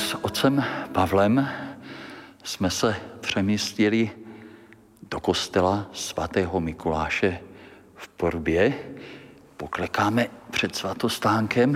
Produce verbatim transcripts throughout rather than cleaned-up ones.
s otcem Pavlem jsme se přemístili do kostela svatého Mikuláše v Porbě. Poklekáme před svatostánkem,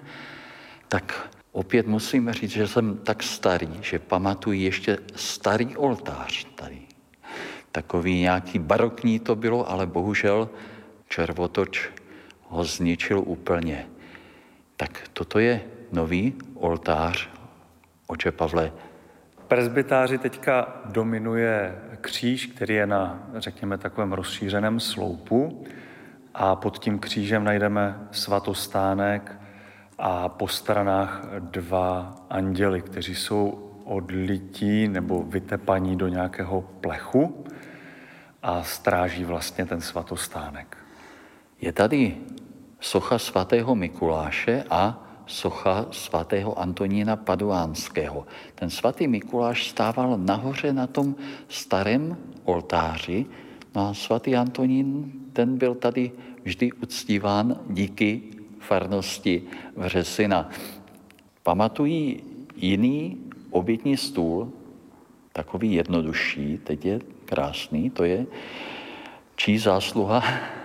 tak opět musím říct, že jsem tak starý, že pamatuji ještě starý oltář tady. Takový nějaký barokní to bylo, ale bohužel červotoč ho zničil úplně. Tak toto je nový oltář, otče Pavle. V presbytáři teďka dominuje kříž, který je na, řekněme, takovém rozšířeném sloupu a pod tím křížem najdeme svatostánek a po stranách dva anděli, kteří jsou odlití nebo vytepaní do nějakého plechu a stráží vlastně ten svatostánek. Je tady socha svatého Mikuláše a socha svatého Antonína Paduánského. Ten svatý Mikuláš stával nahoře na tom starém oltáři, no a svatý Antonín, ten byl tady vždy uctíván díky farnosti Vřesina. Pamatují jiný obětní stůl, takový jednodušší, teď je krásný, to je čí zásluha?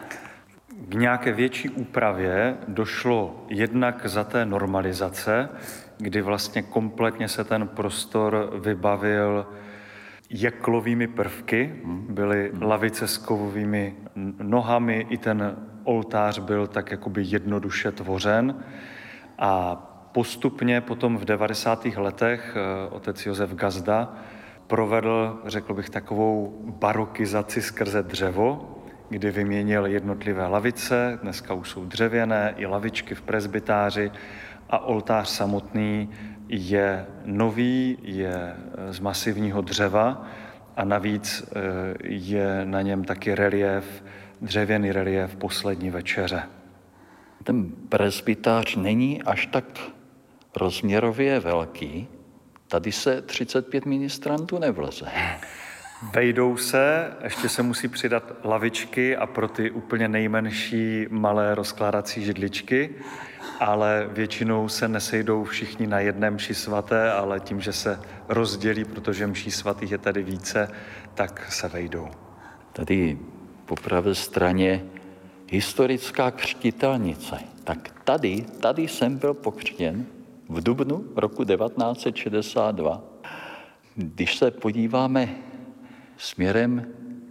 K nějaké větší úpravě došlo jednak za té normalizace, kdy vlastně kompletně se ten prostor vybavil jeklovými prvky, byly lavice s kovovými nohami, i ten oltář byl tak jakoby jednoduše tvořen a postupně potom v devadesátých letech otec Josef Gazda provedl, řekl bych, takovou barokizaci skrze dřevo, kdy vyměnil jednotlivé lavice, dneska už jsou dřevěné, i lavičky v presbytáři a oltář samotný je nový, je z masivního dřeva a navíc je na něm taky relief, dřevěný relief Poslední večeře. Ten presbytář není až tak rozměrově velký, tady se třicet pět ministrantů nevleze. Vejdou se, ještě se musí přidat lavičky a pro ty úplně nejmenší malé rozkládací židličky, ale většinou se nesejdou všichni na jedné mši svaté, ale tím, že se rozdělí, protože mší svatých je tady více, tak se vejdou. Tady po pravé straně historická křtitelnice. Tak tady, tady jsem byl pokřtěn v dubnu roku devatenáct set šedesát dva. Když se podíváme směrem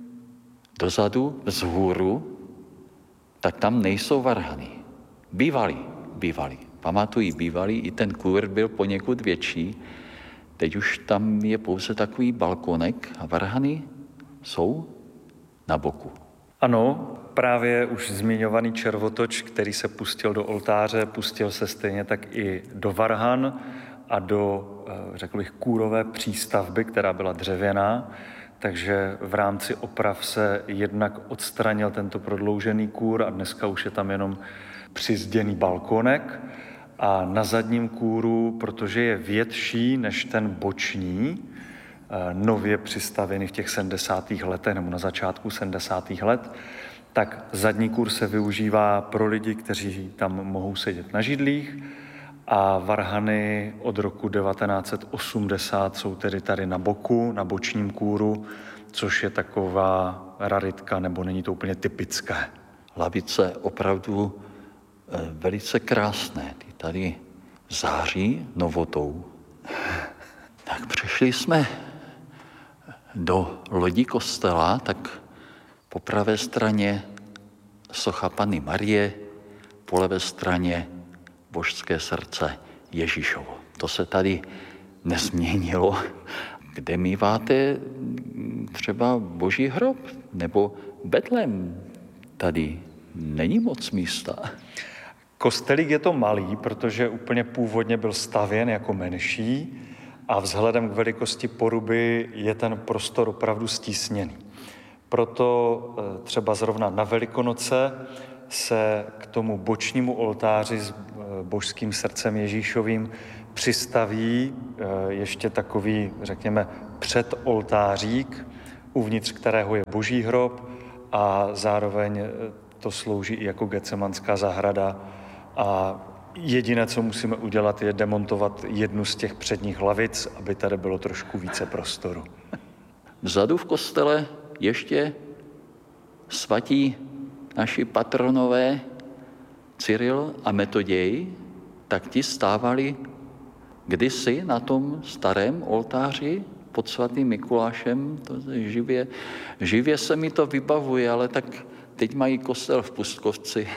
dozadu, vzhůru, tak tam nejsou varhany. Bývaly, bývaly. Pamatuji, bývalý, i ten kůr byl poněkud větší. Teď už tam je pouze takový balkonek a varhany jsou na boku. Ano, právě už zmiňovaný červotoč, který se pustil do oltáře, pustil se stejně tak i do varhan a do, řekl bych, kůrové přístavby, která byla dřevěná. Takže v rámci oprav se jednak odstranil tento prodloužený kůr a dneska už je tam jenom přizděný balkonek. A na zadním kůru, protože je větší než ten boční, nově přistavený v těch sedmdesátých letech nebo na začátku sedmdesátých let, tak zadní kůr se využívá pro lidi, kteří tam mohou sedět na židlích a varhany od roku devatenáct set osmdesát jsou tedy tady na boku, na bočním kůru, což je taková raritka, nebo není to úplně typické. Lavice opravdu velice krásné, ty tady září novotou. Tak přešli jsme do lodi kostela, tak po pravé straně socha Panny Marie, po levé straně Božské srdce Ježíšovo. To se tady nezměnilo. Kde míváte třeba Boží hrob nebo Betlém? Tady není moc místa. Kostelík je to malý, protože úplně původně byl stavěn jako menší a vzhledem k velikosti poruby je ten prostor opravdu stísněný. Proto třeba zrovna na Velikonoce se k tomu bočnímu oltáři s Božským srdcem Ježíšovým přistaví ještě takový, řekněme, předoltářík, uvnitř kterého je Boží hrob a zároveň to slouží i jako Getsemanská zahrada a Jediné, co musíme udělat, je demontovat jednu z těch předních lavic, aby tady bylo trošku více prostoru. Vzadu v kostele ještě svatí naši patronové Cyril a Metoděj, tak ti stávali kdysi na tom starém oltáři pod svatým Mikulášem. To živě, živě se mi to vybavuje, ale tak teď mají kostel v Pustkovci,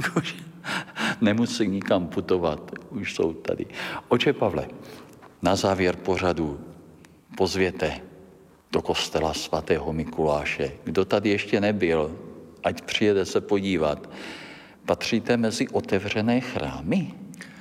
nemusí nikam putovat, už jsou tady. Oče Pavle, na závěr pořadu pozvěte do kostela svatého Mikuláše. Kdo tady ještě nebyl, ať přijede se podívat. Patříte mezi otevřené chrámy?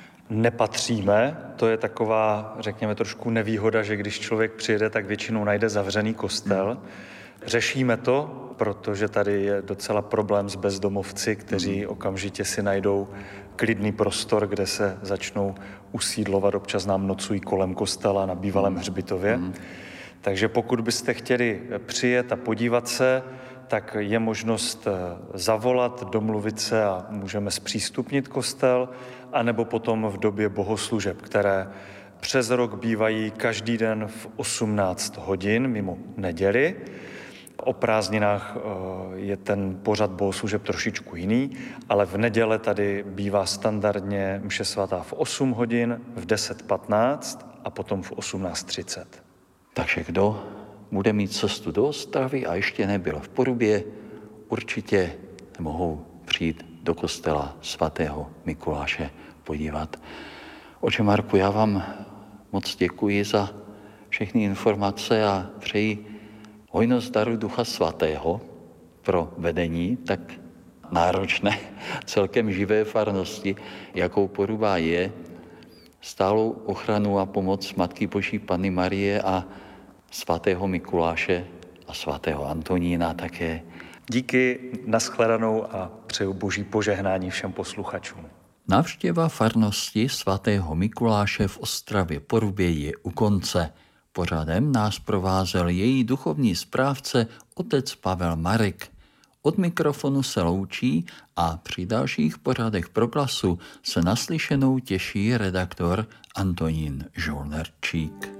Nepatříme, to je taková, řekněme, trošku nevýhoda, že když člověk přijede, tak většinou najde zavřený kostel. Řešíme to, protože tady je docela problém s bezdomovci, kteří okamžitě si najdou klidný prostor, kde se začnou usídlovat, občas nám nocují kolem kostela na bývalém hřbitově. Takže pokud byste chtěli přijet a podívat se, tak je možnost zavolat, domluvit se a můžeme zpřístupnit kostel, anebo potom v době bohoslužeb, které přes rok bývají každý den v osmnáct hodin mimo neděli. O prázdninách je ten pořad bohoslužeb trošičku jiný, ale v neděle tady bývá standardně mše svatá v osm hodin, v deset patnáct a potom v osmnáct třicet. Takže kdo bude mít cestu do Ostravy a ještě nebyl v Porubě, určitě mohou přijít do kostela svatého Mikuláše podívat. Oče Marku, já vám moc děkuji za všechny informace a přeji hojnost daru Ducha Svatého pro vedení tak náročné, celkem živé farnosti, jakou Poruba je, stálou ochranu a pomoc Matky Boží Panny Marie a svatého Mikuláše a svatého Antonína také. Díky, nashledanou a přeju Boží požehnání všem posluchačům. Návštěva farnosti svatého Mikuláše v Ostravě Porubě je u konce. Pořadem nás provázel její duchovní správce otec Pavel Marek. Od mikrofonu se loučí a při dalších pořadech Proglasu se naslyšenou těší redaktor Antonín Žolnerčík.